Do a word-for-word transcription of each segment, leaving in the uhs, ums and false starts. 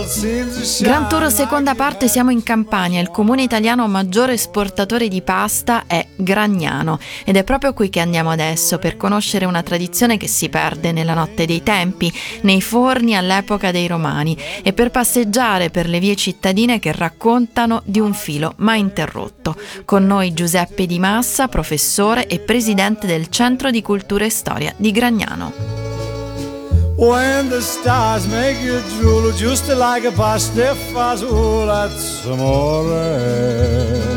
Gran Tour seconda parte, siamo in Campania. Il comune italiano maggiore esportatore di pasta è Gragnano ed è proprio qui che andiamo adesso per conoscere una tradizione che si perde nella notte dei tempi, nei forni all'epoca dei Romani, e per passeggiare per le vie cittadine che raccontano di un filo mai interrotto. Con noi Giuseppe Di Massa, professore e presidente del Centro di Cultura e Storia di Gragnano. When the stars make you drool, just like a pasta fasola d'amore.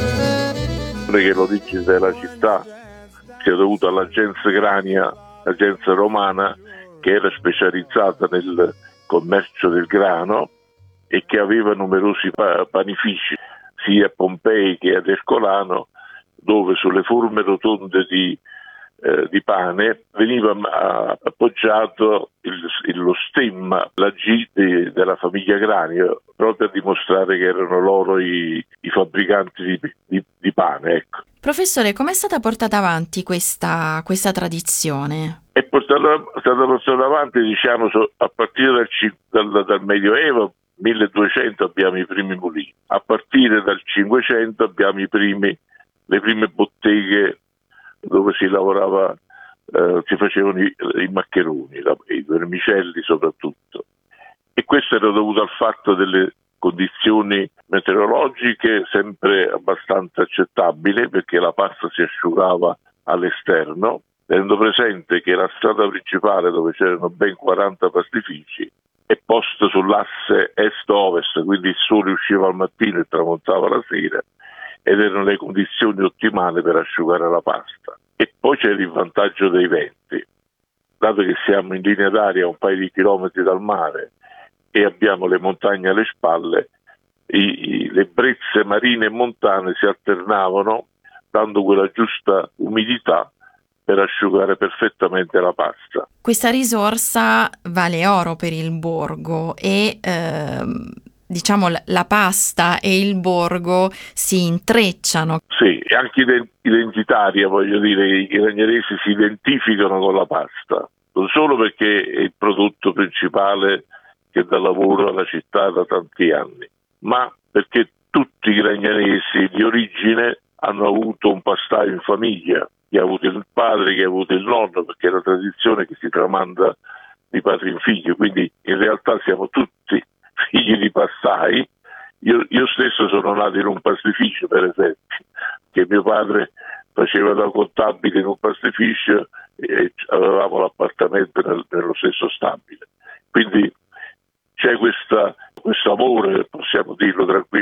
Che l'origine della città sia dovuta alla gens Grania, la gens romana, che era specializzata nel commercio del grano e che aveva numerosi panifici sia a Pompei che ad Ercolano, dove sulle forme rotonde di Eh, di pane veniva uh, appoggiato il, il, lo stemma, la G de, della famiglia Granio, proprio a dimostrare che erano loro i, i fabbricanti di, di, di pane. Ecco. Professore, com'è stata portata avanti questa, questa tradizione? È portata, è stata portata avanti, diciamo, a partire dal, dal, dal Medioevo, milleduecento abbiamo i primi mulini, a partire dal Cinquecento abbiamo i primi, le prime botteghe dove si lavorava, eh, si facevano i, i maccheroni, la, i vermicelli soprattutto. E questo era dovuto al fatto delle condizioni meteorologiche sempre abbastanza accettabili, perché la pasta si asciugava all'esterno, tenendo presente che la strada principale, dove c'erano ben quaranta pastifici, è posta sull'asse est-ovest, quindi il sole usciva al mattino e tramontava la sera, ed erano le condizioni ottimali per asciugare la pasta. E poi c'è il vantaggio dei venti, dato che siamo in linea d'aria a un paio di chilometri dal mare e abbiamo le montagne alle spalle, i, i, le brezze marine e montane si alternavano, dando quella giusta umidità per asciugare perfettamente la pasta. Questa risorsa vale oro per il borgo e ehm... diciamo la pasta e il borgo si intrecciano. Sì, anche identitaria, voglio dire, i gragnanesi si identificano con la pasta, non solo perché è il prodotto principale che dà lavoro alla città da tanti anni, ma perché tutti i gragnanesi di origine hanno avuto un pastaio in famiglia, chi ha avuto il padre, chi ha avuto il nonno, perché è una tradizione che si tramanda di padre in figlio, quindi in realtà siamo tutti figli di pastai. Io, io stesso sono nato in un pastificio, per esempio, che mio padre faceva da contabile in un pastificio e avevamo l'appartamento nel, nello stesso stabile. Quindi c'è questa, questo amore, possiamo dirlo tranquillamente,